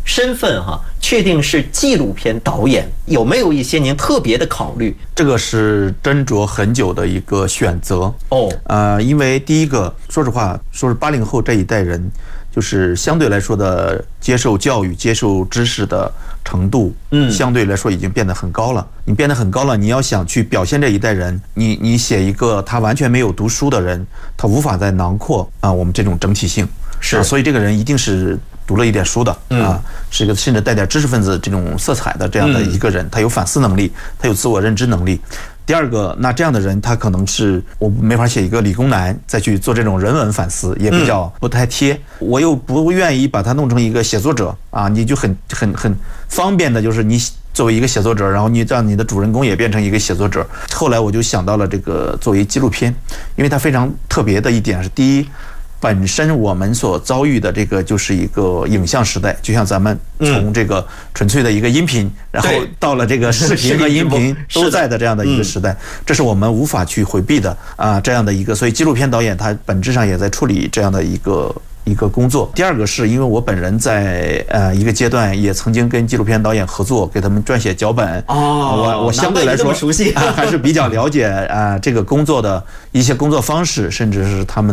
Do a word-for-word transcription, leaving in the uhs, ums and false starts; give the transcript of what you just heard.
身份哈，确定是纪录片导演，有没有一些您特别的考虑？ 这个是斟酌很久的一个选择哦。 呃，因为第一个，说实话，说是八零后这一代人，就是相对来说的接受教育、接受知识的程度，嗯，相对来说已经变得很高了。你变得很高了，你要想去表现这一代人，你你写一个他完全没有读书的人，他无法再囊括啊我们这种整体性。是、啊，所以这个人一定是读了一点书的啊，是一个甚至带点知识分子这种色彩的这样的一个人，他有反思能力，他有自我认知能力。第二个，那这样的人，他可能是我没法写一个理工男再去做这种人文反思，也比较不太贴。我又不愿意把他弄成一个写作者啊，你就很很很方便的，就是你作为一个写作者，然后你让你的主人公也变成一个写作者。后来我就想到了这个作为纪录片，因为它非常特别的一点是，第一，本身我们所遭遇的这个就是一个影像时代，就像咱们从这个纯粹的一个音频，然后到了这个视频和音频都在的这样的一个时代，这是我们无法去回避的啊，这样的一个，所以纪录片导演他本质上也在处理这样的一个一个工作。第二个是因为我本人在呃一个阶段也曾经跟纪录片导演合作，给他们撰写脚本。哦，我我相对来说熟悉啊还是比较了解啊这个工作的一些工作方式，甚至是他们